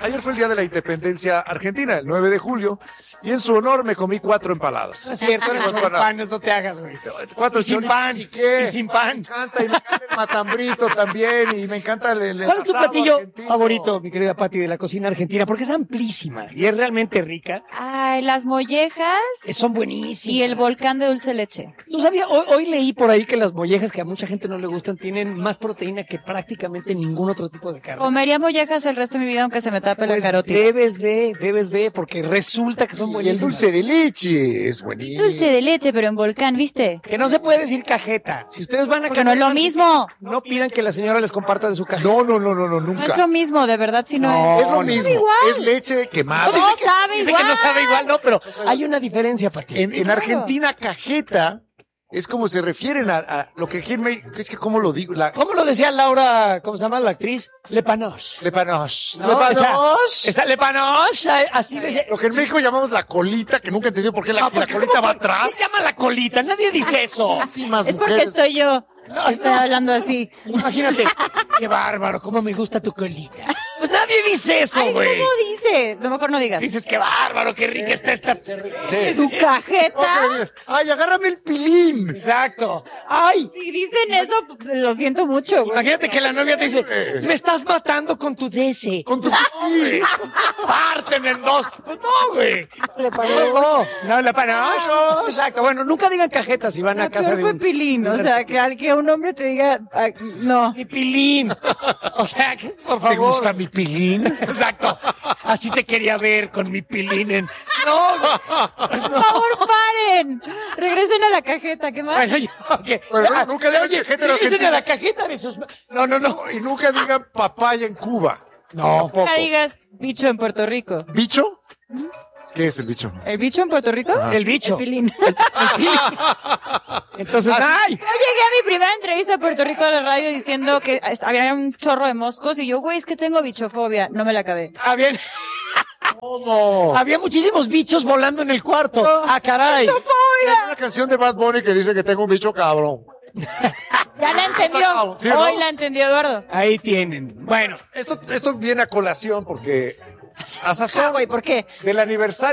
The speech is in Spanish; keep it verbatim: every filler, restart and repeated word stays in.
ayer fue el día de la independencia argentina, el nueve de julio, y en su honor me comí cuatro empanadas. No es cierto, eran choripanes, no te hagas, güey. Cuatro Y sin chori- pan. ¿Y qué? Y sin pan. Me encanta, y me encanta el matambrito también, y me encanta el, el ¿Cuál es tu asado platillo argentino. favorito, mi querida Pati, de la cocina argentina? Porque es amplísima y es realmente rica. Ay, las mollejas Eh, Son buenísimas. y el volcán de dulce de leche. ¿Tú sabías? Hoy, hoy leí por ahí que las mollejas, que a mucha gente no le gustan, tienen más proteína que prácticamente ningún otro tipo de carne. Comería mollejas el resto de mi vida aunque se me tape la Pues carótida. debes de, debes de, porque resulta que son Y el buenísimas. dulce de leche es buenísimo. Dulce de leche, pero en volcán, ¿viste? Que no se puede decir cajeta. Si ustedes van a Porque casa no es de lo alguien, mismo. no pidan que la señora les comparta de su cajeta. No, no, no, no, no, No es nunca. lo mismo, de verdad, si no, No, es. Es lo no, mismo. sabe igual. Es leche quemada. No Dice que- sabe dice igual. que no sabe igual, no, pero hay una diferencia, Pati. En, Sí, en claro. Argentina, cajeta es como se refieren a, a lo que aquí en México, es que cómo lo digo, la ¿Cómo lo decía Laura, cómo se llama la actriz? Le Panoche. le panos. ¿No? Le panos. Esa, esa Le Panoche, así decía. Lo que en México llamamos la colita, que nunca entendí por qué la, si la colita va ¿Qué atrás. se llama la colita? Nadie dice eso. Muchísimas Es porque mujeres. estoy yo. No, Estoy no. hablando así. Imagínate. Qué bárbaro, cómo me gusta tu colita. Pues nadie dice eso, Ay, güey. ¿cómo dice? A lo mejor no digas. Dices, qué bárbaro, qué rica está esta. Sí. Tu cajeta. Otra vez. Ay, agárrame el pilín. Exacto. Ay, Si dicen eso, lo siento mucho, güey. imagínate que la novia te dice, me estás matando con tu D S. Con tu Güey, Párteme en dos. Pues no, güey. Le no, no, le panoche. Exacto. Bueno, nunca digan cajetas si van a Lo casa peor de fue un... pilín, o sea, que, al que un hombre te diga, ay, no. Mi pilín. O sea, que, por favor. ¿Te gusta mi pilín? Exacto. Así te quería ver con mi pilín en... No, güey. Pues Por no. favor, paren. Regresen a la cajeta, ¿qué más? Bueno, ya, ok. Bueno, Ah, nunca digan oye, cajeta en regresen Argentina. a la cajeta de sus... No, no, no. Y nunca digan papaya en Cuba. No. Tampoco. Nunca digas bicho en Puerto Rico. ¿Bicho? ¿Qué es el bicho? ¿El bicho en Puerto Rico? El bicho. El pilín. Entonces, ay. Yo llegué a mi primera entrevista a Puerto Rico a la radio diciendo que es- había un chorro de moscos y yo, güey, es que tengo bichofobia. No me la acabé. Había, ¿Cómo? había muchísimos bichos volando en el cuarto. Ah, caray. Hay una canción de Bad Bunny que dice que tengo un bicho cabrón. Ya la entendió. ¿Sí o no? Hoy la entendió Eduardo. Ahí tienen. Bueno. Esto, esto viene a colación porque a Ah, sazón güey, ¿por qué? del aniversario